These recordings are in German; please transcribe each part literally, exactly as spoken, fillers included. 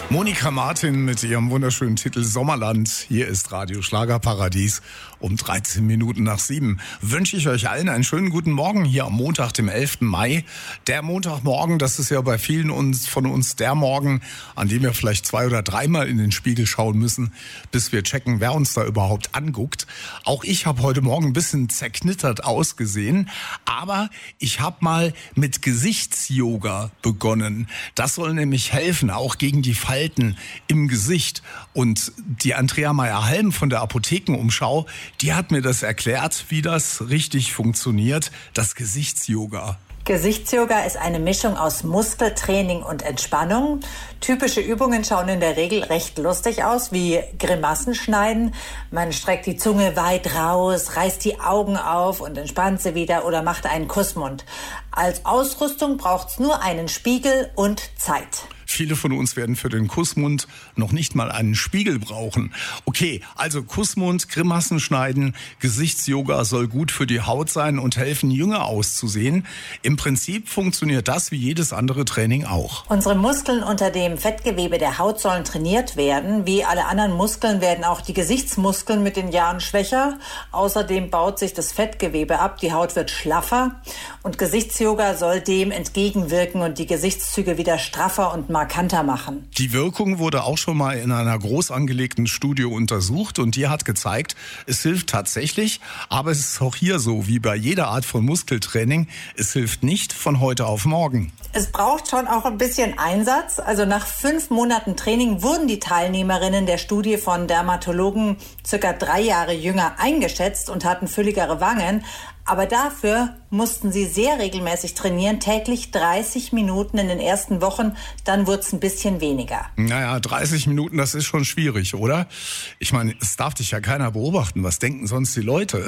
Monika Martin mit ihrem wunderschönen Titel Sommerland. Hier ist Radio Schlagerparadies um dreizehn Minuten nach sieben. Wünsche ich euch allen einen schönen guten Morgen hier am Montag, dem elften Mai. Der Montagmorgen, das ist ja bei vielen uns, von uns der Morgen, an dem wir vielleicht zwei oder dreimal in den Spiegel schauen müssen, bis wir checken, wer uns da überhaupt anguckt. Auch ich habe heute Morgen ein bisschen zerknittert ausgesehen, aber ich habe mal mit Gesichtsyoga begonnen. Das soll nämlich helfen, auch gegen die Falten im Gesicht. Und die Andrea Meyer-Halm von der Apothekenumschau, die hat mir das erklärt, wie das richtig funktioniert, das Gesichtsyoga. Gesichtsyoga ist eine Mischung aus Muskeltraining und Entspannung. Typische Übungen schauen in der Regel recht lustig aus, wie Grimassen schneiden. Man streckt die Zunge weit raus, reißt die Augen auf und entspannt sie wieder oder macht einen Kussmund. Als Ausrüstung braucht's nur einen Spiegel und Zeit. Viele von uns werden für den Kussmund noch nicht mal einen Spiegel brauchen. Okay, also Kussmund, Grimassen schneiden, Gesichtsyoga soll gut für die Haut sein und helfen, jünger auszusehen. Im Prinzip funktioniert das wie jedes andere Training auch. Unsere Muskeln unter dem Fettgewebe der Haut sollen trainiert werden. Wie alle anderen Muskeln werden auch die Gesichtsmuskeln mit den Jahren schwächer. Außerdem baut sich das Fettgewebe ab, die Haut wird schlaffer. Und Gesichtsyoga soll dem entgegenwirken und die Gesichtszüge wieder straffer und markanter machen. Die Wirkung wurde auch schon mal in einer groß angelegten Studie untersucht und die hat gezeigt, es hilft tatsächlich, aber es ist auch hier so, wie bei jeder Art von Muskeltraining, es hilft nicht von heute auf morgen. Es braucht schon auch ein bisschen Einsatz. Also nach fünf Monaten Training wurden die Teilnehmerinnen der Studie von Dermatologen circa drei Jahre jünger eingeschätzt und hatten fülligere Wangen. Aber dafür mussten sie sehr regelmäßig trainieren, täglich dreißig Minuten in den ersten Wochen, dann wurde es ein bisschen weniger. Naja, dreißig Minuten, das ist schon schwierig, oder? Ich meine, es darf dich ja keiner beobachten. Was denken sonst die Leute?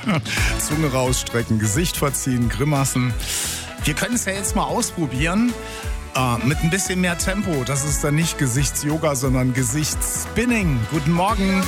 Zunge rausstrecken, Gesicht verziehen, Grimassen. Wir können es ja jetzt mal ausprobieren. Äh, mit ein bisschen mehr Tempo. Das ist dann nicht Gesichtsyoga, sondern Gesichtsspinning. Guten Morgen.